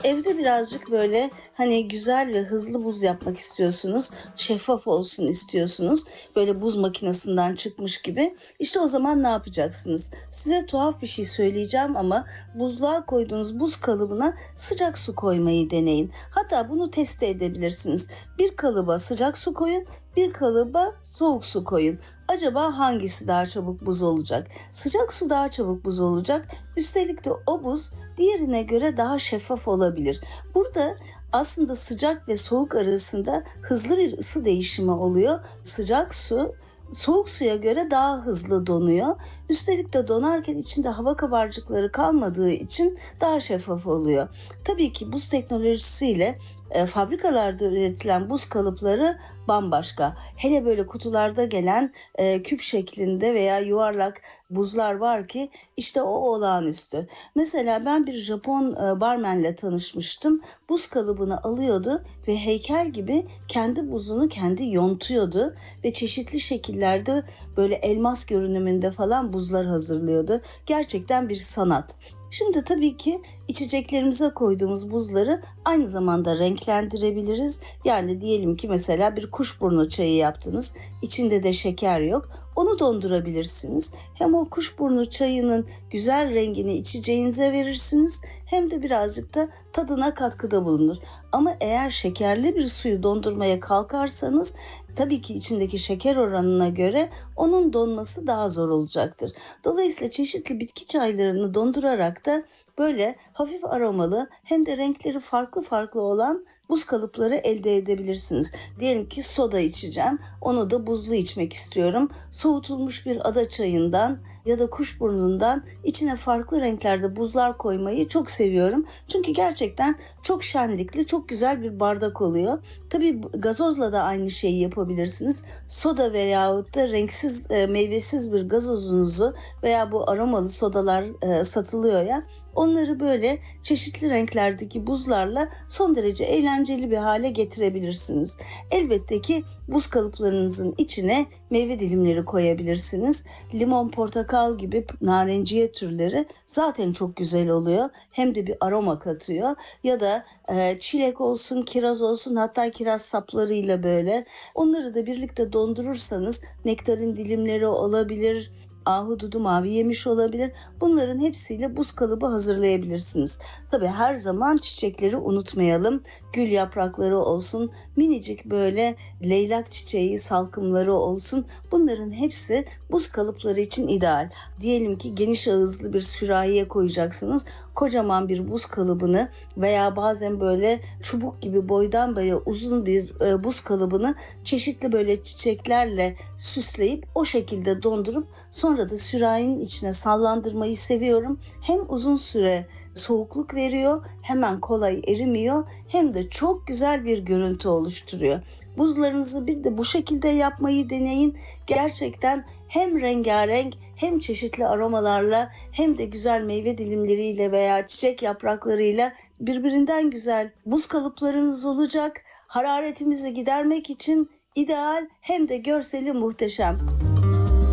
Evde birazcık böyle hani güzel ve hızlı buz yapmak istiyorsunuz. Şeffaf olsun istiyorsunuz. Böyle buz makinesinden çıkmış gibi. İşte o zaman ne yapacaksınız? Size tuhaf bir şey söyleyeceğim ama buzluğa koyduğunuz buz kalıbına sıcak su koymayı deneyin. Hatta bunu test edebilirsiniz. Bir kalıba sıcak su koyun, bir kalıba soğuk su koyun. Acaba hangisi daha çabuk buz olacak? Sıcak su daha çabuk buz olacak. Üstelik de o buz diğerine göre daha şeffaf olabilir. Burada aslında sıcak ve soğuk arasında hızlı bir ısı değişimi oluyor. Sıcak su soğuk suya göre daha hızlı donuyor. Üstelik de donarken içinde hava kabarcıkları kalmadığı için daha şeffaf oluyor. Tabii ki buz teknolojisiyle fabrikalarda üretilen buz kalıpları bambaşka. Hele böyle kutularda gelen küp şeklinde veya yuvarlak buzlar var ki işte o olağanüstü. Mesela ben bir Japon barmenle tanışmıştım. Buz kalıbını alıyordu ve heykel gibi kendi buzunu kendi yontuyordu ve çeşitli şekillerde böyle elmas görünümünde falan buzlar hazırlıyordu. Gerçekten bir sanat. Şimdi tabii ki içeceklerimize koyduğumuz buzları aynı zamanda renklendirebiliriz. Yani diyelim ki mesela bir kuşburnu çayı yaptınız. İçinde de şeker yok. Onu dondurabilirsiniz. Hem o kuşburnu çayının güzel rengini içeceğinize verirsiniz hem de birazcık da tadına katkıda bulunur. Ama eğer şekerli bir suyu dondurmaya kalkarsanız tabii ki içindeki şeker oranına göre onun donması daha zor olacaktır. Dolayısıyla çeşitli bitki çaylarını dondurarak da böyle hafif aromalı hem de renkleri farklı farklı olan buz kalıpları elde edebilirsiniz. Diyelim ki soda içeceğim. Onu da buzlu içmek istiyorum. Soğutulmuş bir ada çayından ya da kuşburnundan içine farklı renklerde buzlar koymayı çok seviyorum. Çünkü gerçekten çok şenlikli, çok güzel bir bardak oluyor. Tabii gazozla da aynı şeyi yapabilirsiniz. Soda veyahut da renksiz, meyvesiz bir gazozunuzu veya bu aromalı sodalar satılıyor ya. Onları böyle çeşitli renklerdeki buzlarla son derece eğlenceli bir hale getirebilirsiniz. Elbette ki buz kalıplarınızın içine meyve dilimleri koyabilirsiniz. Limon, portakal gibi narenciye türleri zaten çok güzel oluyor. Hem de bir aroma katıyor. Ya da çilek olsun, kiraz olsun, hatta kiraz saplarıyla böyle. Onları da birlikte dondurursanız nektarin dilimleri olabilir, ahududu, mavi yemiş olabilir. Bunların hepsiyle buz kalıbı hazırlayabilirsiniz. Tabii her zaman çiçekleri unutmayalım. Gül yaprakları olsun, minicik böyle leylak çiçeği salkımları olsun. Bunların hepsi buz kalıpları için ideal. Diyelim ki geniş ağızlı bir sürahiye koyacaksınız. Kocaman bir buz kalıbını veya bazen böyle çubuk gibi boydan boya uzun bir buz kalıbını çeşitli böyle çiçeklerle süsleyip o şekilde dondurup sonra da sürahinin içine sallandırmayı seviyorum. Hem uzun süre soğukluk veriyor, hemen kolay erimiyor, hem de çok güzel bir görüntü oluşturuyor. Buzlarınızı bir de bu şekilde yapmayı deneyin. Gerçekten hem rengarenk hem çeşitli aromalarla hem de güzel meyve dilimleriyle veya çiçek yapraklarıyla birbirinden güzel buz kalıplarınız olacak. Hararetimizi gidermek için ideal hem de görseli muhteşem.